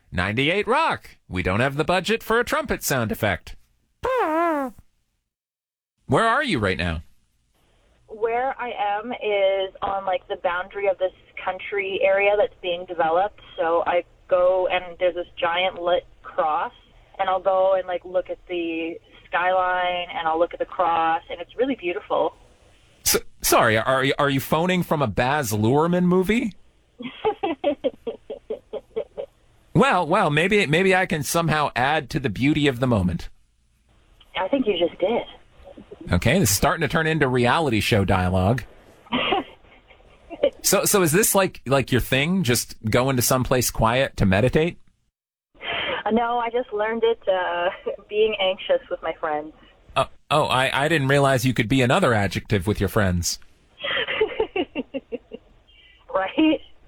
98 Rock. We don't have the budget for a trumpet sound effect. Where are you right now? Where I am is on, like, the boundary of this country area that's being developed. So I go, and there's this giant lit cross, and I'll go and, like, look at the skyline, and I'll look at the cross, and it's really beautiful. Sorry, are you phoning from a Baz Luhrmann movie? Well, maybe I can somehow add to the beauty of the moment. I think you just did. Okay, this is starting to turn into reality show dialogue. So is this like your thing? Just go into someplace quiet to meditate? No, I just learned it being anxious with my friends. I didn't realize you could be another adjective with your friends. Right?